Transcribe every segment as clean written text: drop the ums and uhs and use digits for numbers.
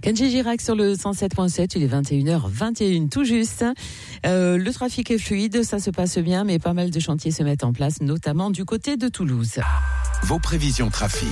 Kenji Girac sur le 107.7, il est 21h21 tout juste. Le trafic est fluide, ça se passe bien, mais pas mal de chantiers se mettent en place, notamment du côté de Toulouse. Vos prévisions trafic.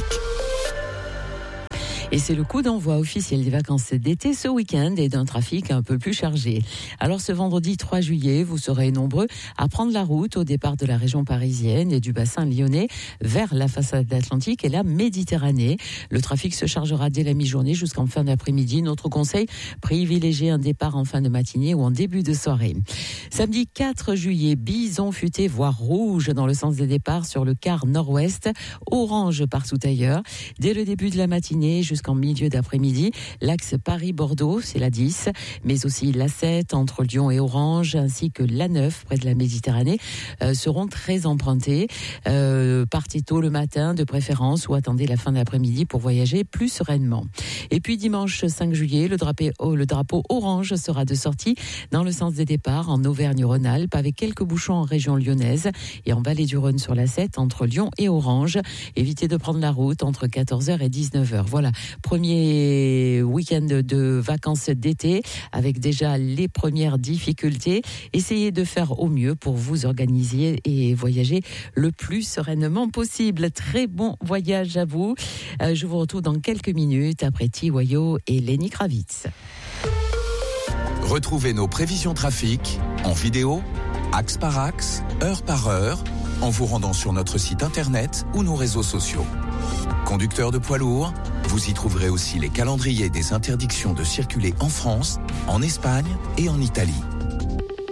Et c'est le coup d'envoi officiel des vacances d'été ce week-end et d'un trafic un peu plus chargé. Alors ce vendredi 3 juillet, vous serez nombreux à prendre la route au départ de la région parisienne et du bassin lyonnais vers la façade atlantique et la Méditerranée. Le trafic se chargera dès la mi-journée jusqu'en fin d'après-midi. Notre conseil, privilégiez un départ en fin de matinée ou en début de soirée. Samedi 4 juillet, bison futé voire rouge dans le sens des départs sur le quart nord-ouest, orange partout ailleurs. Dès le début de la matinée jusqu'en milieu d'après-midi, l'axe Paris-Bordeaux, c'est la 10, mais aussi la 7 entre Lyon et Orange, ainsi que la 9 près de la Méditerranée, seront très empruntés. Partez tôt le matin de préférence ou attendez la fin de l'après-midi pour voyager plus sereinement. Et puis dimanche 5 juillet, le drapeau orange sera de sortie dans le sens des départs en Auvergne-Rhône-Alpes avec quelques bouchons en région lyonnaise et en vallée du Rhône sur la 7 entre Lyon et Orange. Évitez de prendre la route entre 14h et 19h. Voilà. Premier week-end de vacances d'été avec déjà les premières difficultés. Essayez de faire au mieux pour vous organiser et voyager le plus sereinement possible. Très bon voyage à vous. Je vous retrouve dans quelques minutes après Tiwayo et Lenny Kravitz. Retrouvez nos prévisions trafic en vidéo, axe par axe, heure par heure, en vous rendant sur notre site internet ou nos réseaux sociaux. Conducteurs de poids lourds, vous y trouverez aussi les calendriers des interdictions de circuler en France, en Espagne et en Italie.